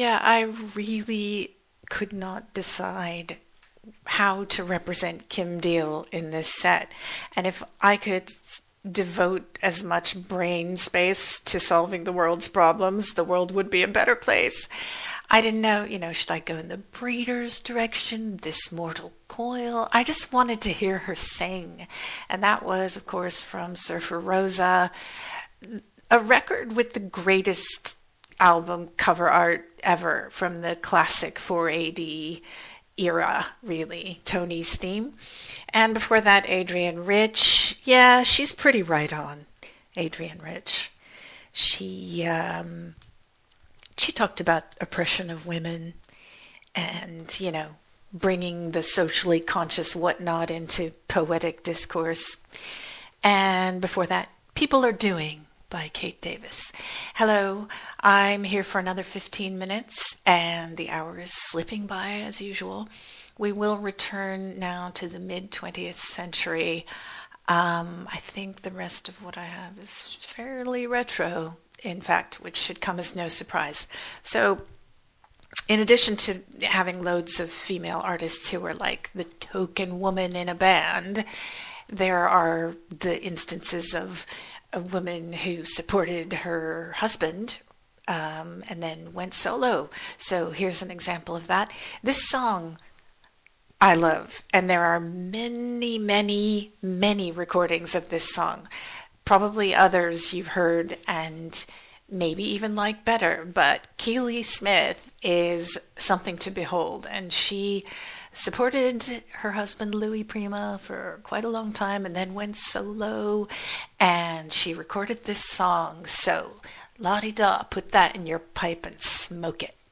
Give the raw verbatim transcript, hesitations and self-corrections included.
Yeah, I really could not decide how to represent Kim Deal in this set. And if I could devote as much brain space to solving the world's problems, the world would be a better place. I didn't know, you know, should I go in the Breeders' direction, This Mortal Coil? I just wanted to hear her sing. And that was, of course, from Surfer Rosa, a record with the greatest album cover art ever from the classic four A D era, really, Tony's theme. And before that, Adrienne Rich. Yeah, she's pretty right on, Adrienne Rich. She, um, she talked about oppression of women and, you know, bringing the socially conscious whatnot into poetic discourse. And before that, People Are Doing by Kate Davis. Hello, I'm here for another fifteen minutes, and the hour is slipping by as usual. We will return now to the mid-twentieth century. Um, I think the rest of what I have is fairly retro, in fact, which should come as no surprise. So, in addition to having loads of female artists who are like the token woman in a band, there are the instances of a woman who supported her husband um, and then went solo. So here's an example of that. This song I love, and there are many, many, many recordings of this song. Probably others you've heard and maybe even like better, but Keely Smith is something to behold, and she supported her husband Louis Prima for quite a long time and then went solo, and she recorded this song. So la-di-da, put that in your pipe and smoke it.